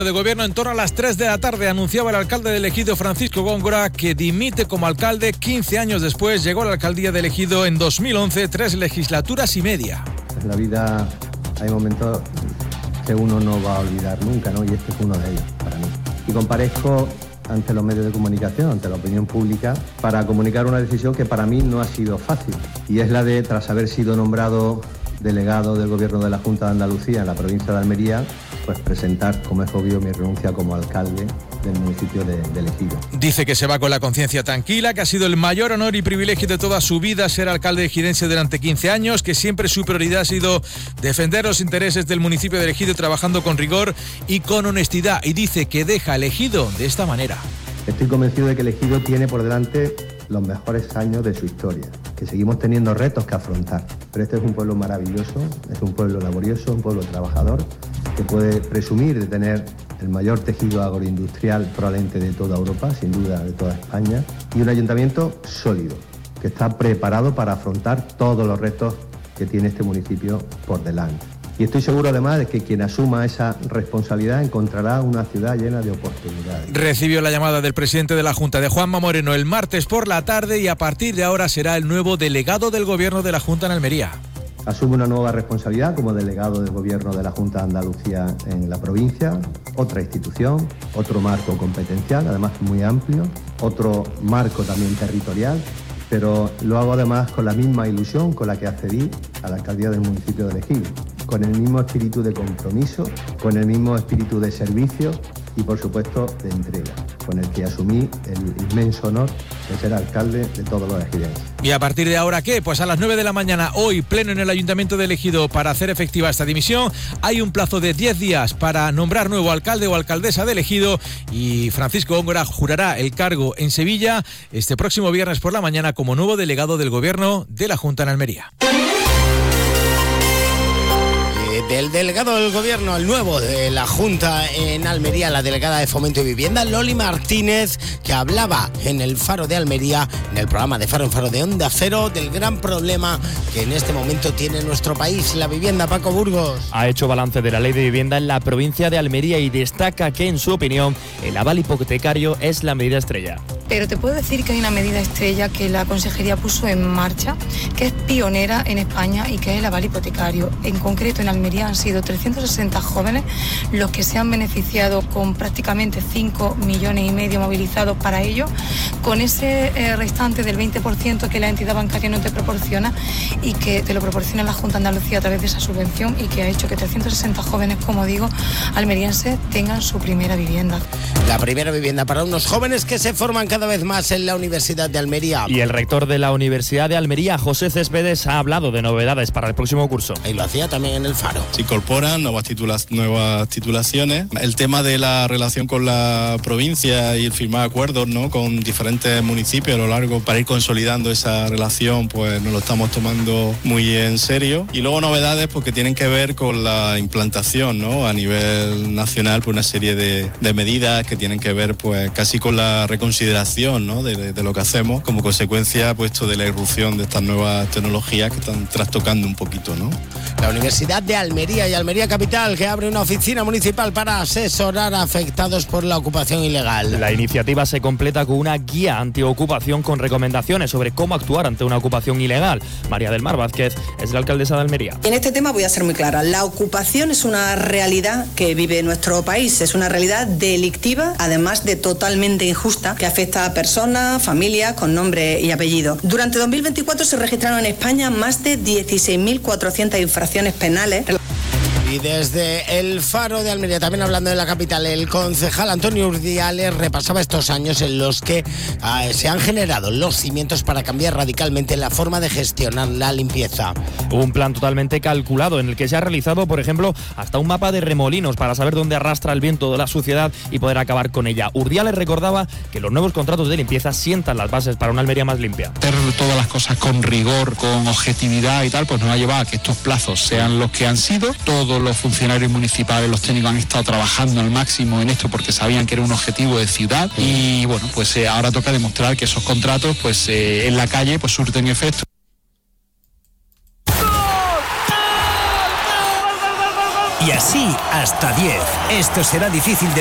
De gobierno en torno a las 3 de la tarde anunciaba el alcalde de Ejido, Francisco Góngora, que dimite como alcalde 15 años después. Llegó a la alcaldía de Ejido en 2011, 3 legislaturas y media. En la vida hay momentos que uno no va a olvidar nunca, ¿no? Y este es uno de ellos para mí. Y comparezco ante los medios de comunicación, ante la opinión pública, para comunicar una decisión que para mí no ha sido fácil. Y es la de, tras haber sido nombrado delegado del Gobierno de la Junta de Andalucía en la provincia de Almería, pues presentar, como es obvio, mi renuncia como alcalde del municipio de Ejido. Dice que se va con la conciencia tranquila, que ha sido el mayor honor y privilegio de toda su vida ser alcalde ejidense durante 15 años, que siempre su prioridad ha sido defender los intereses del municipio de Ejido trabajando con rigor y con honestidad, y dice que deja el Ejido de esta manera. Estoy convencido de que el Ejido tiene por delante los mejores años de su historia, que seguimos teniendo retos que afrontar, pero este es un pueblo maravilloso, es un pueblo laborioso, un pueblo trabajador, que puede presumir de tener el mayor tejido agroindustrial probablemente de toda Europa, sin duda de toda España, y un ayuntamiento sólido, que está preparado para afrontar todos los retos que tiene este municipio por delante. Y estoy seguro además de que quien asuma esa responsabilidad encontrará una ciudad llena de oportunidades. Recibió la llamada del presidente de la Junta, de Juanma Moreno, el martes por la tarde, y a partir de ahora será el nuevo delegado del Gobierno de la Junta en Almería. Asume una nueva responsabilidad como delegado del Gobierno de la Junta de Andalucía en la provincia, otra institución, otro marco competencial, además muy amplio, otro marco también territorial, pero lo hago además con la misma ilusión con la que accedí a la alcaldía del municipio de Ejido, con el mismo espíritu de compromiso, con el mismo espíritu de servicio y, por supuesto, de entrega, con el que asumí el inmenso honor de ser alcalde de todos los ejidenses. ¿Y a partir de ahora qué? Pues a las 9 de la mañana, hoy, pleno en el Ayuntamiento de Ejido para hacer efectiva esta dimisión. Hay un plazo de 10 días para nombrar nuevo alcalde o alcaldesa de Ejido, y Francisco Góngora jurará el cargo en Sevilla este próximo viernes por la mañana como nuevo delegado del Gobierno de la Junta en Almería. Del delegado del Gobierno al nuevo de la Junta en Almería, la delegada de Fomento y Vivienda, Loli Martínez, que hablaba en el Faro de Almería, en el programa de Faro en Faro de Onda Cero, del gran problema que en este momento tiene nuestro país, la vivienda. Paco Burgos. Ha hecho balance de la ley de vivienda en la provincia de Almería y destaca que, en su opinión, el aval hipotecario es la medida estrella. Pero te puedo decir que hay una medida estrella que la Consejería puso en marcha, que es pionera en España, y que es el aval hipotecario. En concreto, en Almería han sido 360 jóvenes los que se han beneficiado, con prácticamente 5,5 millones movilizados para ello, con ese restante del 20% que la entidad bancaria no te proporciona y que te lo proporciona la Junta de Andalucía a través de esa subvención, y que ha hecho que 360 jóvenes, como digo, almerienses, tengan su primera vivienda. La primera vivienda para unos jóvenes que se forman cada vez más en la Universidad de Almería. Y el rector de la Universidad de Almería, José Céspedes, ha hablado de novedades para el próximo curso. Y lo hacía también en el Faro. Se incorporan nuevas titulaciones. El tema de la relación con la provincia y el firmar acuerdos, ¿no?, con diferentes municipios a lo largo para ir consolidando esa relación, pues nos lo estamos tomando muy en serio. Y luego novedades pues, que tienen que ver con la implantación, ¿no?, a nivel nacional, pues una serie de medidas que tienen que ver pues casi con la reconsideración, ¿no?, de lo que hacemos como consecuencia puesto de la irrupción de estas nuevas tecnologías que están trastocando un poquito, ¿no? La Universidad de Almería y Almería Capital, que abre una oficina municipal para asesorar a afectados por la ocupación ilegal. La iniciativa se completa con una guía antiocupación con recomendaciones sobre cómo actuar ante una ocupación ilegal. María del Mar Vázquez es la alcaldesa de Almería. En este tema voy a ser muy clara. La ocupación es una realidad que vive nuestro país. Es una realidad delictiva, además de totalmente injusta, que afecta a personas, familias con nombre y apellido. Durante 2024 se registraron en España más de 16.400 infracciones penales. Y desde el Faro de Almería, también hablando de la capital, el concejal Antonio Urdiales repasaba estos años en los que se han generado los cimientos para cambiar radicalmente la forma de gestionar la limpieza. Un plan totalmente calculado en el que se ha realizado, por ejemplo, hasta un mapa de remolinos para saber dónde arrastra el viento de la suciedad y poder acabar con ella. Urdiales recordaba que los nuevos contratos de limpieza sientan las bases para una Almería más limpia. Hacer todas las cosas con rigor, con objetividad y tal, pues nos va a llevar a que estos plazos sean los que han sido. Todos los funcionarios municipales, los técnicos han estado trabajando al máximo en esto porque sabían que era un objetivo de ciudad y bueno, pues ahora toca demostrar que esos contratos pues en la calle pues surten efecto. y así hasta 10. Esto será difícil de